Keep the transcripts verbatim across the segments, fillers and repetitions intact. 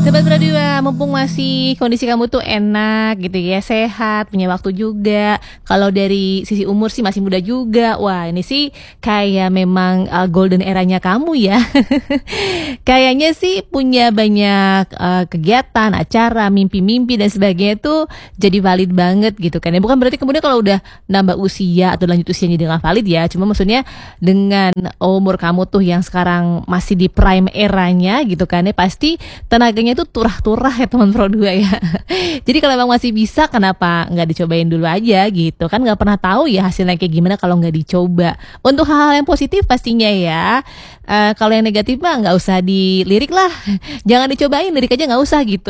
Sobat Pradua, mumpung masih kondisi kamu tuh enak gitu ya, sehat, punya waktu juga. Kalau dari sisi umur sih masih muda juga. Wah, ini sih kayak memang uh, golden eranya kamu ya. Kayaknya sih punya banyak uh, kegiatan, acara, mimpi-mimpi dan sebagainya tuh jadi valid banget gitu kan ya. Bukan berarti kemudian kalau udah nambah usia atau lanjut usianya dengan valid ya. Cuma maksudnya dengan umur kamu tuh yang sekarang masih di prime eranya gitu kan ya, pasti tenaganya itu turah-turah ya teman Pro dua ya. Jadi kalau memang masih bisa, kenapa nggak dicobain dulu aja gitu kan, nggak pernah tahu ya hasilnya kayak gimana kalau nggak dicoba. Untuk hal-hal yang positif pastinya ya. Uh, kalau yang negatif mah nggak usah dilirik lah, jangan dicobain, lirik aja nggak usah gitu.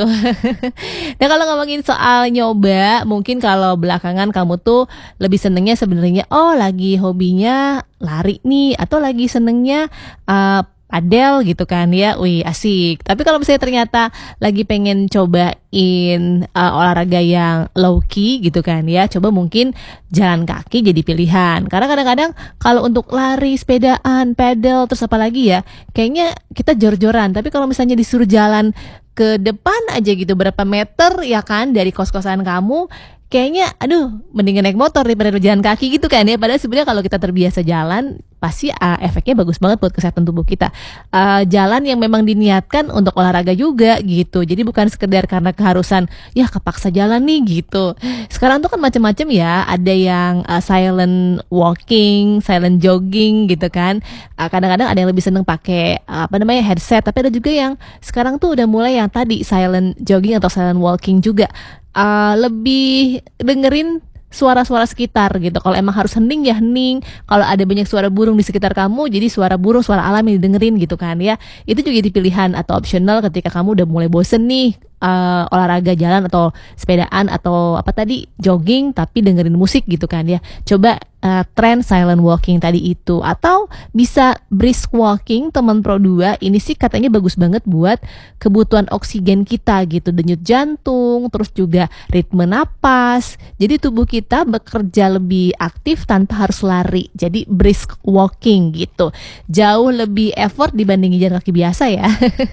Nah kalau ngomongin soal nyoba, mungkin kalau belakangan kamu tuh lebih senengnya sebenarnya, oh lagi hobinya lari nih, atau lagi senengnya uh, padel gitu kan ya, wih asik. Tapi kalau misalnya ternyata lagi pengen cobain uh, olahraga yang low key gitu kan ya, coba mungkin jalan kaki jadi pilihan. Karena kadang-kadang kalau untuk lari, sepedaan, pedal, terus apa lagi ya, kayaknya kita jor-joran. Tapi kalau misalnya disuruh jalan ke depan aja gitu berapa meter ya kan dari kos-kosan kamu, kayaknya aduh mendingan naik motor daripada jalan kaki gitu kan ya. Padahal sebenarnya kalau kita terbiasa jalan pasti uh, efeknya bagus banget buat kesehatan tubuh kita. Uh, jalan yang memang diniatkan untuk olahraga juga gitu. Jadi bukan sekedar karena keharusan ya kepaksa jalan nih gitu. Sekarang tuh kan macam-macam ya. Ada yang uh, silent walking, silent jogging gitu kan. Uh, kadang-kadang ada yang lebih seneng pakai uh, apa namanya headset. Tapi ada juga yang sekarang tuh udah mulai yang tadi silent jogging atau silent walking juga. Uh, lebih dengerin suara-suara sekitar gitu. Kalau emang harus hening ya hening. Kalau ada banyak suara burung di sekitar kamu, jadi suara burung, suara alam yang didengerin gitu kan ya. Itu juga jadi pilihan atau optional ketika kamu udah mulai bosen nih uh, olahraga jalan atau sepedaan atau apa tadi jogging tapi dengerin musik gitu kan ya. Coba uh, tren silent walking tadi itu, atau bisa brisk walking teman Pro dua. Ini sih katanya bagus banget buat kebutuhan oksigen kita gitu, denyut jantung, terus juga ritme napas. Jadi tubuh kita bekerja lebih aktif tanpa harus lari. Jadi brisk walking gitu. Jauh lebih effort dibandingin jalan kaki biasa ya.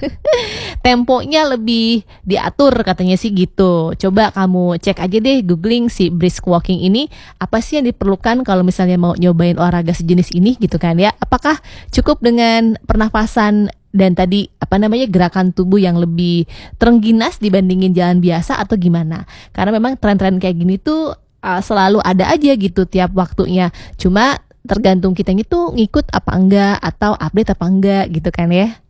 Temponya lebih diatur katanya sih gitu. Coba kamu cek aja deh, googling si brisk walking ini, apa sih yang diperlukan kalau misalnya mau nyobain olahraga sejenis ini gitu kan ya. Apakah cukup dengan pernafasan dan tadi apa namanya gerakan tubuh yang lebih terengginas dibandingin jalan biasa atau gimana? Karena memang tren-tren kayak gini tuh uh, selalu ada aja gitu tiap waktunya. Cuma tergantung kitanya tuh ngikut apa enggak atau update apa enggak gitu kan ya.